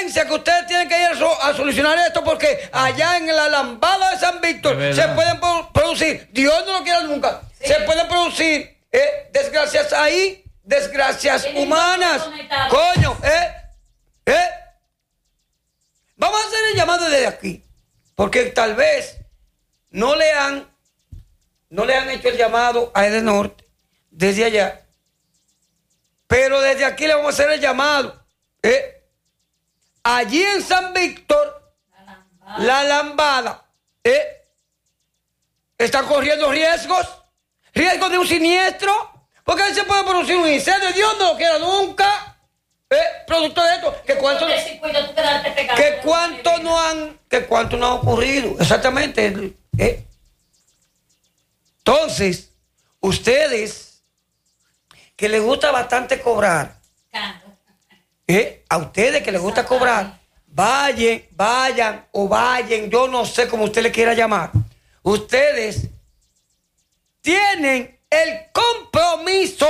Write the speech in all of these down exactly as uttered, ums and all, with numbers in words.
urgencia que ustedes tienen que ir a, so- a solucionar esto, porque allá en la lambada de San Víctor se pueden pro- producir, Dios no lo quiera nunca, sí. se pueden producir eh, desgracias ahí, desgracias humanas. Coño, eh, eh. Vamos a hacer el llamado desde aquí, porque tal vez no le han, no le han hecho el llamado a Edenorte desde allá, pero desde aquí le vamos a hacer el llamado. Eh. Allí en San Víctor, la lambada, la lambada eh, está corriendo riesgos, riesgos de un siniestro, porque ahí se puede producir un incendio. Dios no lo quiera nunca. Eh, producto de esto, que cuánto, que cuánto no han, que cuánto no ha ocurrido, exactamente. Eh. Entonces, ustedes que les gusta bastante cobrar, eh, a ustedes que les gusta cobrar, vayan, vayan o vayan, yo no sé cómo usted le quiera llamar. Ustedes tienen el compromiso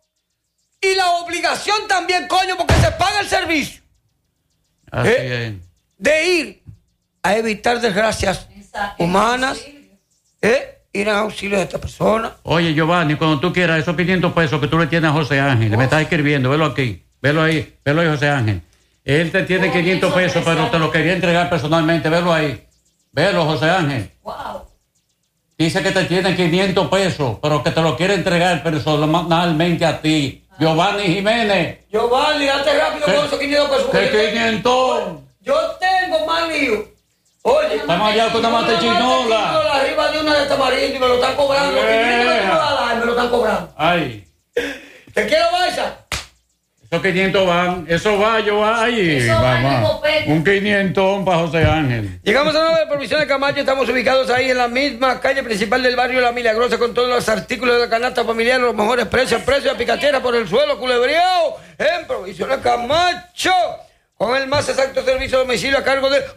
y la obligación también, coño, porque se paga el servicio. Así eh, es. De ir a evitar desgracias Exacto. humanas, eh, ir en auxilio de esta persona. Oye, Giovanni, cuando tú quieras, esos quinientos pesos que tú le tienes a José Ángel, oh. me estás escribiendo, velo aquí, velo ahí, velo ahí, José Ángel. Él te tiene oh, quinientos pesos, pero te lo quería entregar personalmente, velo ahí. Velo, José Ángel. Wow. Dice que te tiene quinientos pesos, pero que te lo quiere entregar personalmente a ti. Giovanni Jiménez. Giovanni, date rápido con esos quinientos pesos. ¿Qué quinientos? Yo tengo más lío. Oye, estamos allá con una mate chinola. Arriba de una de tamarindo y me lo están cobrando. Yeah. Me lo están cobrando. Ay. ¿Te quiero, Baiza? Esos quinientos van, eso va, yo ahí. Vamos. Un quinientón para José Ángel. Llegamos a la nueva provisión de Camacho. Estamos ubicados ahí en la misma calle principal del barrio La Milagrosa, con todos los artículos de la canasta familiar, los mejores precios, precios de picatera por el suelo, culebreado, en provisión de Camacho, con el más exacto servicio de domicilio a cargo de...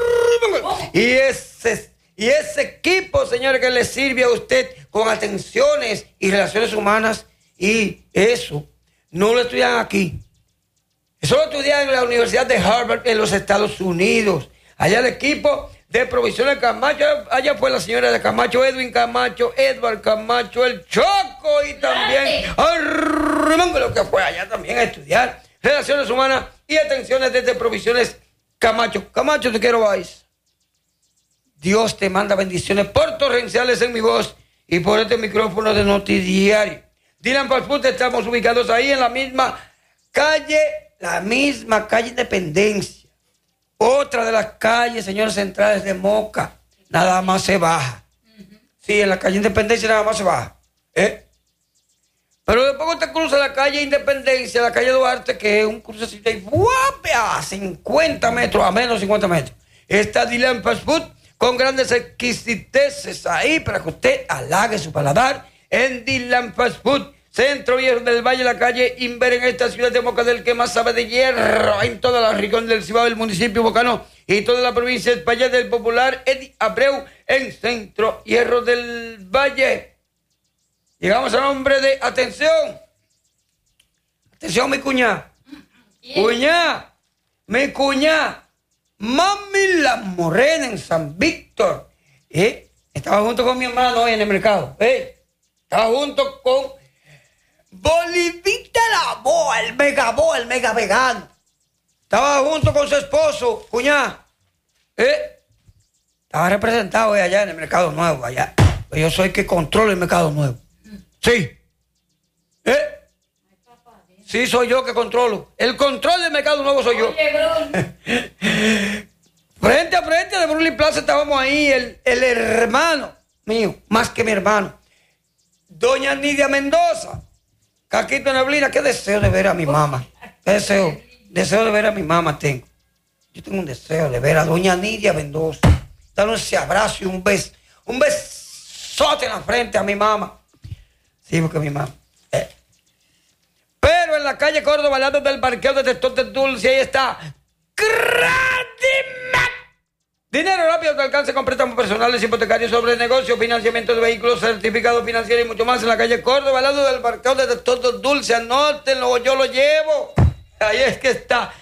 Y ese, y ese equipo, señores, que le sirve a usted con atenciones y relaciones humanas, y eso no lo estudian aquí. Eso lo estudian en la Universidad de Harvard en los Estados Unidos. Allá el equipo de provisión de Camacho, allá fue la señora de Camacho, Edwin Camacho, Edward Camacho, el Choco, y también Armando, lo que fue allá también a estudiar relaciones humanas y atenciones desde provisiones Camacho. Camacho, te quiero, vais. Dios te manda bendiciones por torrenciales en mi voz y por este micrófono de Notidiario. Dylan Fast Food, estamos ubicados ahí en la misma calle, la misma calle Independencia. Otra de las calles, señores, centrales de Moca, nada más se baja. Uh-huh. Sí, en la calle Independencia nada más se baja. ¿Eh? Pero después usted cruza la calle Independencia, la calle Duarte, que es un crucecito y ¡guapa! A cincuenta metros, a menos cincuenta metros. Está Dylan Fast Food con grandes exquisiteces ahí para que usted halague su paladar. En Dylan Fast Food, Centro Viejo del Valle, la calle Inver, en esta ciudad de Moca, del que más sabe de hierro, en toda la región del Cibao, del municipio bocano y toda la provincia de España, del popular Eddie Abreu, en Centro Hierro del Valle. Llegamos al nombre de, atención, atención mi cuñá, cuñá, mi cuñá, Mami La Morena en San Víctor. ¿Eh? Estaba junto con mi hermano hoy en el mercado, ¿eh? Estaba junto con Bolivita la boa, el mega boa, el mega vegano. Estaba junto con su esposo, cuñá. ¿Eh? Estaba representado eh, allá en el Mercado Nuevo, allá. Yo soy el que controla el Mercado Nuevo. Sí. ¿Eh? Sí, soy yo que controlo. El control del Mercado Nuevo soy yo. Frente a frente de Bruley Plaza estábamos ahí, el, el hermano mío, más que mi hermano. Doña Nidia Mendoza, Caquito Neblina, qué deseo de ver a mi mamá. Qué deseo, deseo de ver a mi mamá tengo. Yo tengo un deseo de ver a Doña Nidia Mendoza. Darle ese abrazo y un beso, un besote en la frente a mi mamá. Sí, porque mi mamá. Eh. Pero en la calle Córdoba, al lado del parqueo de Testote Dulce, ahí está Credimac. Dinero rápido que alcance con préstamos personales, hipotecarios, sobre negocio, financiamiento de vehículos, certificados financieros y mucho más en la calle Córdoba, al lado del parqueo de Testote Dulce. Anótenlo, yo lo llevo. Ahí es que está